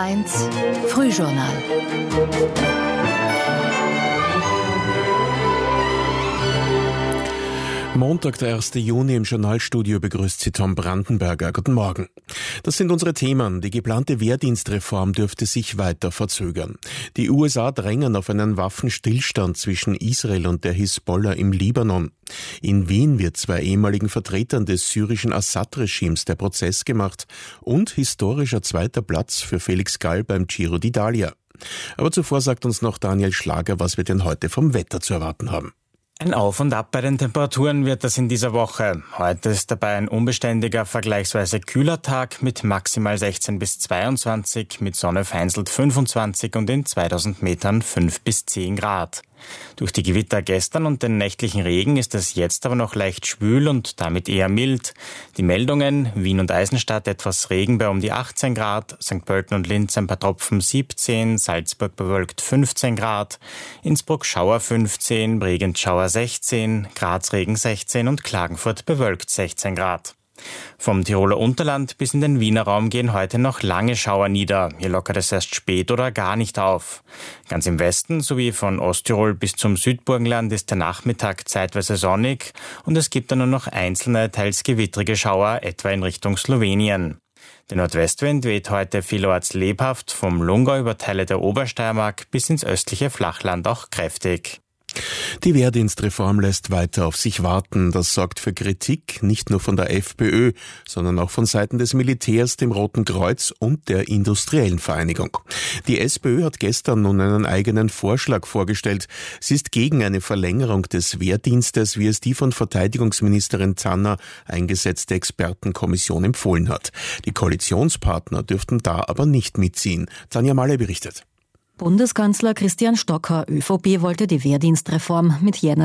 Radio1 Frühjournal. Montag, der 1. Juni, im Journalstudio begrüßt Sie Tom Brandenberger. Guten Morgen. Das sind unsere Themen. Die geplante Wehrdienstreform dürfte sich weiter verzögern. Die USA drängen auf einen Waffenstillstand zwischen Israel und der Hisbollah im Libanon. In Wien wird 2 ehemaligen Vertretern des syrischen Assad-Regimes der Prozess gemacht und historischer 2. Platz für Felix Gall beim Giro d'Italia. Aber zuvor sagt uns noch Daniel Schlager, was wir denn heute vom Wetter zu erwarten haben. Ein Auf und Ab bei den Temperaturen wird das in dieser Woche. Heute ist dabei ein unbeständiger, vergleichsweise kühler Tag mit maximal 16 bis 22, mit Sonne vereinzelt 25 und in 2000 Metern 5 bis 10 Grad. Durch die Gewitter gestern und den nächtlichen Regen ist es jetzt aber noch leicht schwül und damit eher mild. Die Meldungen: Wien und Eisenstadt etwas Regen bei um die 18 Grad, St. Pölten und Linz ein paar Tropfen 17, Salzburg bewölkt 15 Grad, Innsbruck Schauer 15, Bregenz Schauer 16, Graz Regen 16 und Klagenfurt bewölkt 16 Grad. Vom Tiroler Unterland bis in den Wiener Raum gehen heute noch lange Schauer nieder. Hier lockert es erst spät oder gar nicht auf. Ganz im Westen sowie von Osttirol bis zum Südburgenland ist der Nachmittag zeitweise sonnig und es gibt dann nur noch einzelne, teils gewittrige Schauer, etwa in Richtung Slowenien. Der Nordwestwind weht heute vielorts lebhaft, vom Lungau über Teile der Obersteiermark bis ins östliche Flachland auch kräftig. Die Wehrdienstreform lässt weiter auf sich warten. Das sorgt für Kritik, nicht nur von der FPÖ, sondern auch von Seiten des Militärs, dem Roten Kreuz und der Industriellen Vereinigung. Die SPÖ hat gestern nun einen eigenen Vorschlag vorgestellt. Sie ist gegen eine Verlängerung des Wehrdienstes, wie es die von Verteidigungsministerin Zanner eingesetzte Expertenkommission empfohlen hat. Die Koalitionspartner dürften da aber nicht mitziehen. Tanja Malle berichtet. Bundeskanzler Christian Stocker, ÖVP, wollte die Wehrdienstreform mit Jänner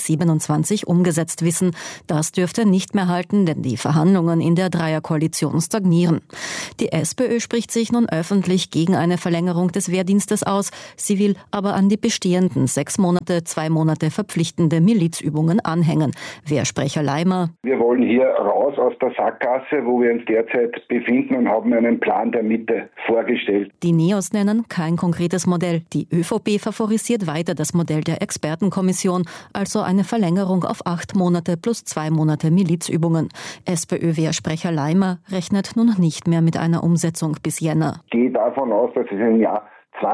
2027 umgesetzt wissen. Das dürfte nicht mehr halten, denn die Verhandlungen in der Dreierkoalition stagnieren. Die SPÖ spricht sich nun öffentlich gegen eine Verlängerung des Wehrdienstes aus. Sie will aber an die bestehenden 6 Monate, 2 Monate verpflichtende Milizübungen anhängen. Wehrsprecher Leimer: Wir wollen hier raus aus der Sackgasse, wo wir uns derzeit befinden, und haben einen Plan der Mitte vorgestellt. Die Neos nennen kein konkretes Modell. Die ÖVP favorisiert weiter das Modell der Expertenkommission, also eine Verlängerung auf 8 Monate plus 2 Monate Milizübungen. SPÖ-Wehrsprecher Leimer rechnet nun nicht mehr mit einer Umsetzung bis Jänner. Ich gehe davon aus, dass es im Jahr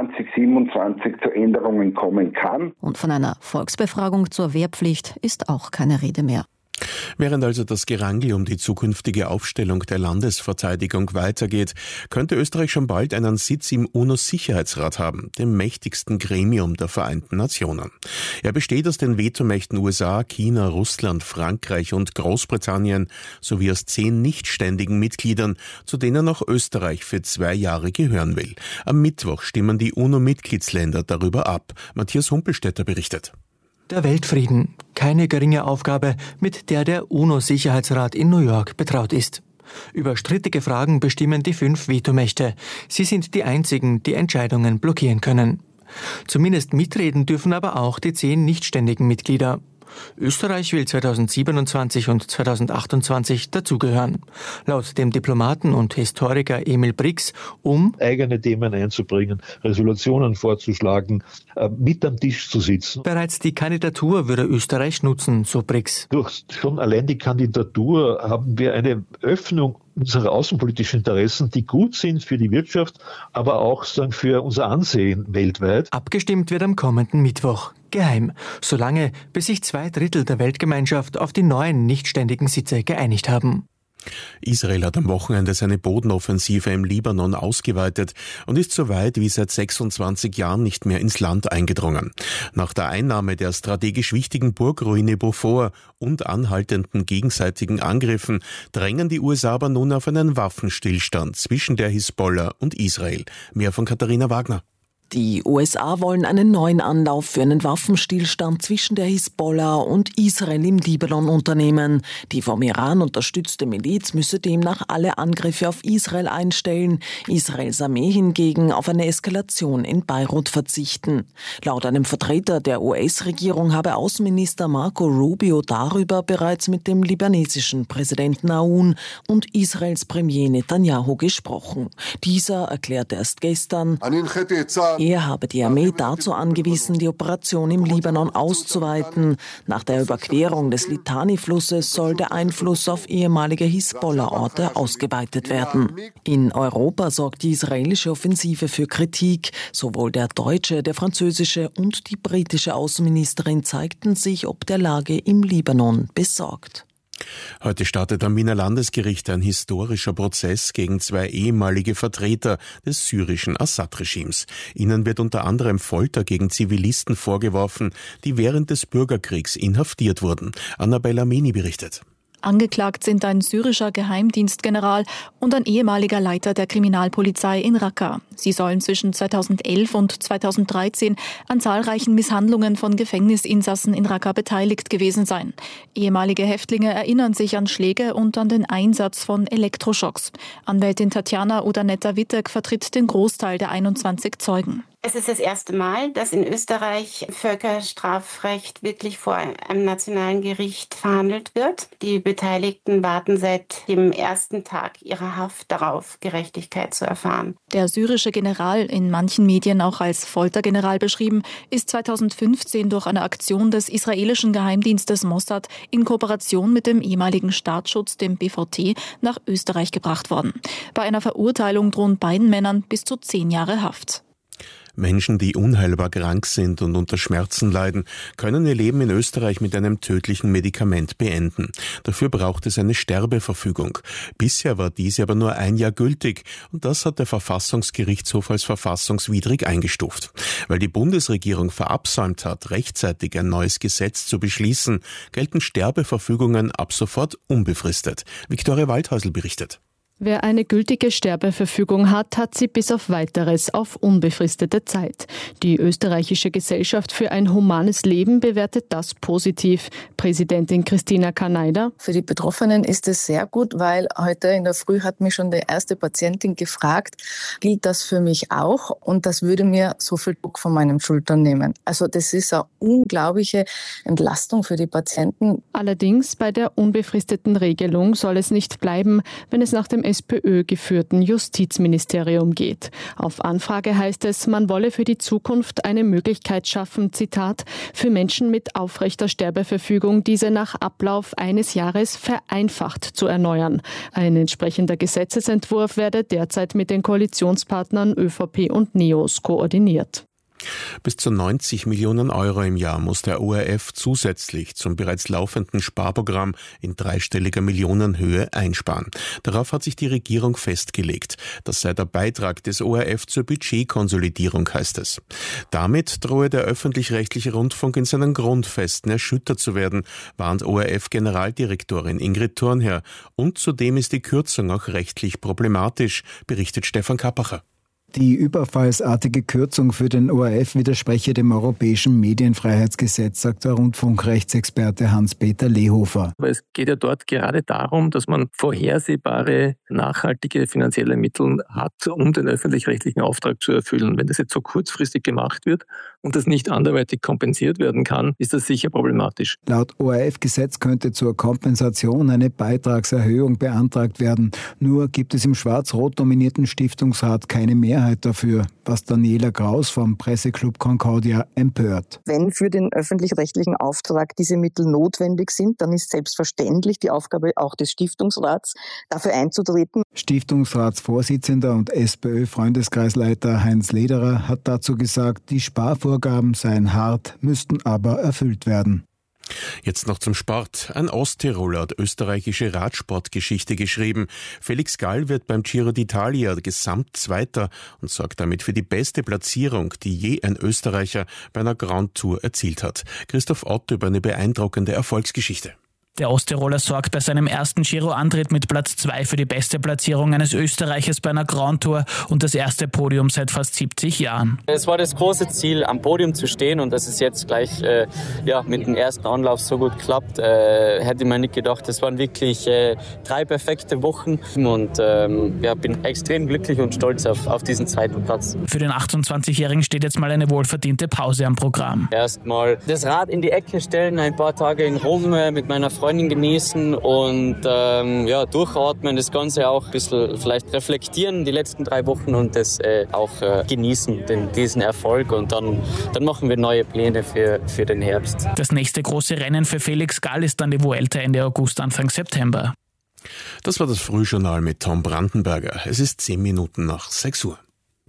2027 zu Änderungen kommen kann. Und von einer Volksbefragung zur Wehrpflicht ist auch keine Rede mehr. Während also das Gerangel um die zukünftige Aufstellung der Landesverteidigung weitergeht, könnte Österreich schon bald einen Sitz im UNO-Sicherheitsrat haben, dem mächtigsten Gremium der Vereinten Nationen. Er besteht aus den Vetomächten USA, China, Russland, Frankreich und Großbritannien sowie aus 10 nichtständigen Mitgliedern, zu denen auch Österreich für 2 Jahre gehören will. Am Mittwoch stimmen die UNO-Mitgliedsländer darüber ab. Matthias Humpelstädter berichtet. Der Weltfrieden, keine geringe Aufgabe, mit der der UNO-Sicherheitsrat in New York betraut ist. Über strittige Fragen bestimmen die 5 Vetomächte. Sie sind die einzigen, die Entscheidungen blockieren können. Zumindest mitreden dürfen aber auch die 10 nichtständigen Mitglieder. Österreich will 2027 und 2028 dazugehören. Laut dem Diplomaten und Historiker Emil Brix eigene Themen einzubringen, Resolutionen vorzuschlagen, mit am Tisch zu sitzen. Bereits die Kandidatur würde Österreich nutzen, so Brix. Durch schon allein die Kandidatur haben wir eine Öffnung unserer außenpolitischen Interessen, die gut sind für die Wirtschaft, aber auch für unser Ansehen weltweit. Abgestimmt wird am kommenden Mittwoch. Geheim, solange bis sich 2/3 der Weltgemeinschaft auf die neuen nichtständigen Sitze geeinigt haben. Israel hat am Wochenende seine Bodenoffensive im Libanon ausgeweitet und ist so weit wie seit 26 Jahren nicht mehr ins Land eingedrungen. Nach der Einnahme der strategisch wichtigen Burgruine Beaufort und anhaltenden gegenseitigen Angriffen drängen die USA aber nun auf einen Waffenstillstand zwischen der Hisbollah und Israel. Mehr von Katharina Wagner. Die USA wollen einen neuen Anlauf für einen Waffenstillstand zwischen der Hisbollah und Israel im Libanon unternehmen. Die vom Iran unterstützte Miliz müsse demnach alle Angriffe auf Israel einstellen, Israels Armee hingegen auf eine Eskalation in Beirut verzichten. Laut einem Vertreter der US-Regierung habe Außenminister Marco Rubio darüber bereits mit dem libanesischen Präsidenten Aoun und Israels Premier Netanyahu gesprochen. Dieser erklärte erst gestern, er habe die Armee dazu angewiesen, die Operation im Libanon auszuweiten. Nach der Überquerung des Litani-Flusses soll der Einfluss auf ehemalige Hisbollah-Orte ausgeweitet werden. In Europa sorgt die israelische Offensive für Kritik. Sowohl der deutsche, der französische und die britische Außenministerin zeigten sich ob der Lage im Libanon besorgt. Heute startet am Wiener Landesgericht ein historischer Prozess gegen 2 ehemalige Vertreter des syrischen Assad-Regimes. Ihnen wird unter anderem Folter gegen Zivilisten vorgeworfen, die während des Bürgerkriegs inhaftiert wurden. Annabella Meni berichtet. Angeklagt sind ein syrischer Geheimdienstgeneral und ein ehemaliger Leiter der Kriminalpolizei in Raqqa. Sie sollen zwischen 2011 und 2013 an zahlreichen Misshandlungen von Gefängnisinsassen in Raqqa beteiligt gewesen sein. Ehemalige Häftlinge erinnern sich an Schläge und an den Einsatz von Elektroschocks. Anwältin Tatjana Udaneta-Wittek vertritt den Großteil der 21 Zeugen. Es ist das erste Mal, dass in Österreich Völkerstrafrecht wirklich vor einem nationalen Gericht verhandelt wird. Die Beteiligten warten seit dem ersten Tag ihrer Haft darauf, Gerechtigkeit zu erfahren. Der syrische General, in manchen Medien auch als Foltergeneral beschrieben, ist 2015 durch eine Aktion des israelischen Geheimdienstes Mossad in Kooperation mit dem ehemaligen Staatsschutz, dem BVT, nach Österreich gebracht worden. Bei einer Verurteilung drohen beiden Männern bis zu 10 Jahre Haft. Menschen, die unheilbar krank sind und unter Schmerzen leiden, können ihr Leben in Österreich mit einem tödlichen Medikament beenden. Dafür braucht es eine Sterbeverfügung. Bisher war diese aber nur 1 Jahr gültig und das hat der Verfassungsgerichtshof als verfassungswidrig eingestuft. Weil die Bundesregierung verabsäumt hat, rechtzeitig ein neues Gesetz zu beschließen, gelten Sterbeverfügungen ab sofort unbefristet. Viktoria Waldhäusl berichtet. Wer eine gültige Sterbeverfügung hat, hat sie bis auf Weiteres auf unbefristete Zeit. Die österreichische Gesellschaft für ein humanes Leben bewertet das positiv. Präsidentin Christina Kaneider: Für die Betroffenen ist es sehr gut, weil heute in der Früh hat mich schon die erste Patientin gefragt, gilt das für mich auch? Und das würde mir so viel Druck von meinen Schultern nehmen. Also das ist eine unglaubliche Entlastung für die Patienten. Allerdings bei der unbefristeten Regelung soll es nicht bleiben, wenn es nach dem SPÖ-geführten Justizministerium geht. Auf Anfrage heißt es, man wolle für die Zukunft eine Möglichkeit schaffen, Zitat, für Menschen mit aufrechter Sterbeverfügung diese nach Ablauf eines Jahres vereinfacht zu erneuern. Ein entsprechender Gesetzesentwurf werde derzeit mit den Koalitionspartnern ÖVP und NEOS koordiniert. Bis zu 90 Millionen Euro im Jahr muss der ORF zusätzlich zum bereits laufenden Sparprogramm in dreistelliger Millionenhöhe einsparen. Darauf hat sich die Regierung festgelegt. Das sei der Beitrag des ORF zur Budgetkonsolidierung, heißt es. Damit drohe der öffentlich-rechtliche Rundfunk in seinen Grundfesten erschüttert zu werden, warnt ORF-Generaldirektorin Ingrid Thurnherr. Und zudem ist die Kürzung auch rechtlich problematisch, berichtet Stefan Kappacher. Die überfallsartige Kürzung für den ORF widerspreche dem Europäischen Medienfreiheitsgesetz, sagt der Rundfunkrechtsexperte Hans-Peter Lehofer. Aber es geht ja dort gerade darum, dass man vorhersehbare, nachhaltige finanzielle Mittel hat, um den öffentlich-rechtlichen Auftrag zu erfüllen. Wenn das jetzt so kurzfristig gemacht wird und das nicht anderweitig kompensiert werden kann, ist das sicher problematisch. Laut ORF-Gesetz könnte zur Kompensation eine Beitragserhöhung beantragt werden. Nur gibt es im schwarz-rot dominierten Stiftungsrat keine Mehrheit dafür, was Daniela Kraus vom Presseclub Concordia empört. Wenn für den öffentlich-rechtlichen Auftrag diese Mittel notwendig sind, dann ist selbstverständlich die Aufgabe auch des Stiftungsrats, dafür einzutreten. Stiftungsratsvorsitzender und SPÖ-Freundeskreisleiter Heinz Lederer hat dazu gesagt, die Sparvorgaben seien hart, müssten aber erfüllt werden. Jetzt noch zum Sport. Ein Osttiroler hat österreichische Radsportgeschichte geschrieben. Felix Gall wird beim Giro d'Italia Gesamtzweiter und sorgt damit für die beste Platzierung, die je ein Österreicher bei einer Grand Tour erzielt hat. Christoph Ott über eine beeindruckende Erfolgsgeschichte. Der Osttiroler sorgt bei seinem ersten Giro-Antritt mit Platz 2 für die beste Platzierung eines Österreichers bei einer Grand Tour und das erste Podium seit fast 70 Jahren. Es war das große Ziel, am Podium zu stehen, und dass es jetzt gleich mit dem ersten Anlauf so gut klappt, hätte ich mir nicht gedacht. Das waren wirklich 3 perfekte Wochen und bin extrem glücklich und stolz auf diesen zweiten Platz. Für den 28-Jährigen steht jetzt mal eine wohlverdiente Pause am Programm. Erstmal das Rad in die Ecke stellen, ein paar Tage in Rom mit meiner Freundin genießen und durchatmen, das Ganze auch ein bisschen vielleicht reflektieren, die letzten 3 Wochen, und das auch genießen, diesen Erfolg, und dann machen wir neue Pläne für den Herbst. Das nächste große Rennen für Felix Gall ist dann die Vuelta Ende August, Anfang September. Das war das Frühjournal mit Tom Brandenberger. Es ist 10 Minuten nach 6 Uhr.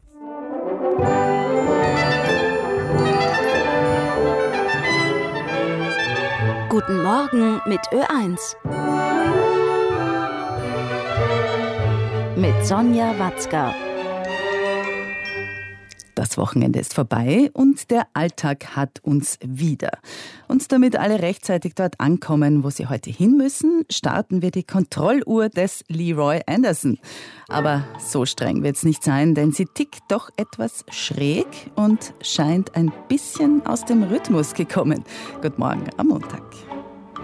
Guten Morgen mit Ö1. Mit Sonja Watzka. Das Wochenende ist vorbei und der Alltag hat uns wieder. Und damit alle rechtzeitig dort ankommen, wo sie heute hin müssen, starten wir die Kontrolluhr des Leroy Anderson. Aber so streng wird es nicht sein, denn sie tickt doch etwas schräg und scheint ein bisschen aus dem Rhythmus gekommen. Guten Morgen am Montag.